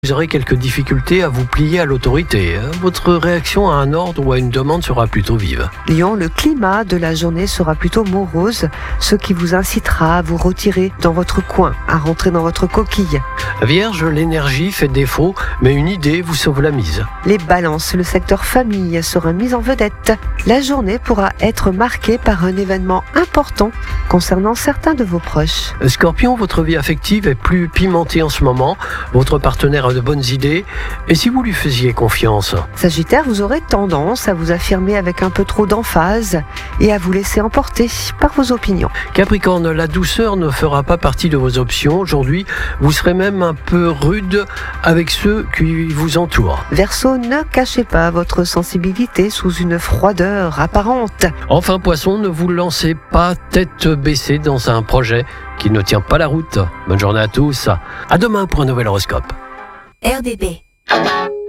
Vous aurez quelques difficultés à vous plier à l'autorité. Votre réaction à un ordre ou à une demande sera plutôt vive. Lion, le climat de la journée sera plutôt morose, ce qui vous incitera à vous retirer dans votre coin, à rentrer dans votre coquille. Vierge, l'énergie fait défaut, mais une idée vous sauve la mise. Les balances, le secteur famille sera mis en vedette. La journée pourra être marquée par un événement important concernant certains de vos proches. Scorpion, votre vie affective est plus pimentée en ce moment. Votre partenaire a de bonnes idées. Et si vous lui faisiez confiance? Sagittaire, vous aurez tendance à vous affirmer avec un peu trop d'emphase et à vous laisser emporter par vos opinions. Capricorne, la douceur ne fera pas partie de vos options. Aujourd'hui, vous serez même un peu rude avec ceux qui vous entourent. Verseau, ne cachez pas votre sensibilité sous une froideur apparente. Enfin, Poisson, ne vous lancez pas tête baissée dans un projet qui ne tient pas la route. Bonne journée à tous. À demain pour un nouvel horoscope. RDB.